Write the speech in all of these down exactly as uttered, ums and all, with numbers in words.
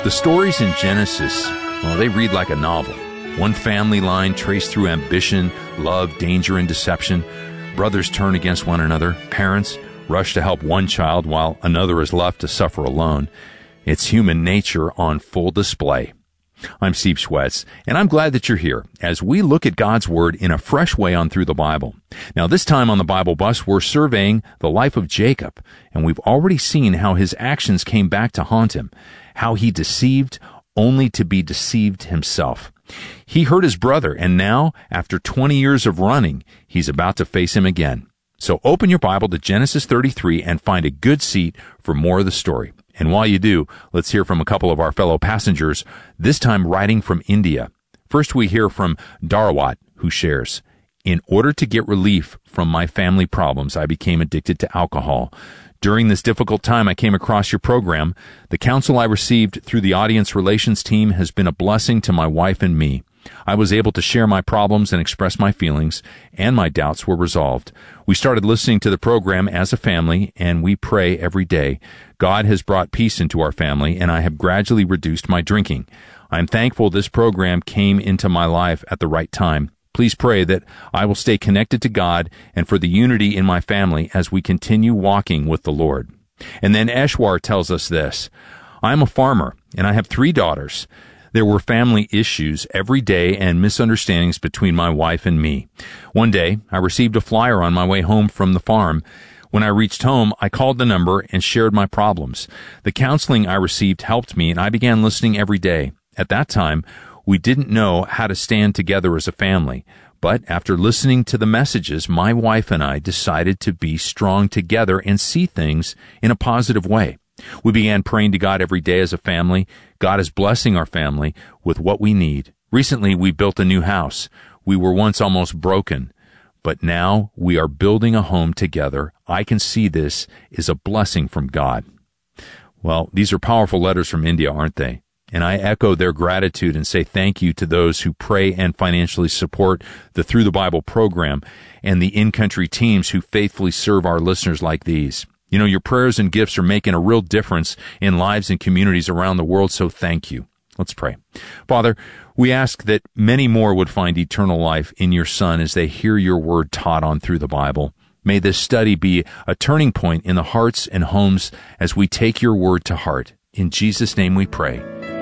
The stories in Genesis, well, they read like a novel. One family line traced through ambition, love, danger, and deception. Brothers turn against one another. Parents rush to help one child while another is left to suffer alone. It's human nature on full display. I'm Steve Schwetz, and I'm glad that you're here as we look at God's Word in a fresh way on Through the Bible. Now, this time on the Bible Bus, we're surveying the life of Jacob, and we've already seen how his actions came back to haunt him, how he deceived only to be deceived himself. He hurt his brother, and now, after twenty years of running, he's about to face him again. So open your Bible to Genesis thirty-three and find a good seat for more of the story. And while you do, let's hear from a couple of our fellow passengers, this time writing from India. First, we hear from Darwat, who shares, "In order to get relief from my family problems, I became addicted to alcohol. During this difficult time, I came across your program. The counsel I received through the audience relations team has been a blessing to my wife and me. I was able to share my problems and express my feelings, and my doubts were resolved. We started listening to the program as a family, and we pray every day. God has brought peace into our family, and I have gradually reduced my drinking. I am thankful this program came into my life at the right time. Please pray that I will stay connected to God and for the unity in my family as we continue walking with the Lord." And then Eshwar tells us this, "I am a farmer, and I have three daughters. There were family issues every day and misunderstandings between my wife and me. One day, I received a flyer on my way home from the farm. When I reached home, I called the number and shared my problems. The counseling I received helped me, and I began listening every day. At that time, we didn't know how to stand together as a family. But after listening to the messages, my wife and I decided to be strong together and see things in a positive way. We began praying to God every day as a family. God is blessing our family with what we need. Recently, we built a new house. We were once almost broken, but now we are building a home together. I can see this is a blessing from God." Well, these are powerful letters from India, aren't they? And I echo their gratitude and say thank you to those who pray and financially support the Through the Bible program and the in-country teams who faithfully serve our listeners like these. You know, your prayers and gifts are making a real difference in lives and communities around the world, so thank you. Let's pray. Father, we ask that many more would find eternal life in your Son as they hear your word taught on Through the Bible. May this study be a turning point in the hearts and homes as we take your word to heart. In Jesus' name we pray.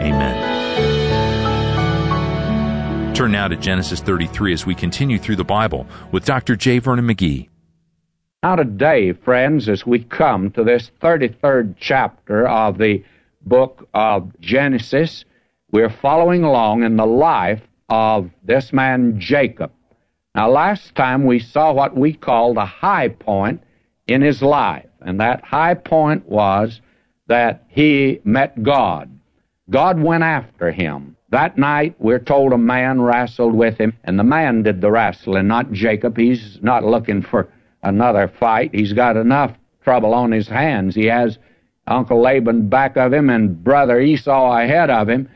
Amen. Turn now to Genesis thirty-three as we continue through the Bible with Doctor J. Vernon McGee. Now today, friends, as we come to this thirty-third chapter of the book of Genesis, we're following along in the life of this man Jacob. Now last time we saw what we call the high point in his life, and that high point was that he met God. God went after him. That night, we're told a man wrestled with him, and the man did the wrestling, not Jacob. He's not looking for another fight. He's got enough trouble on his hands. He has Uncle Laban back of him and brother Esau ahead of him.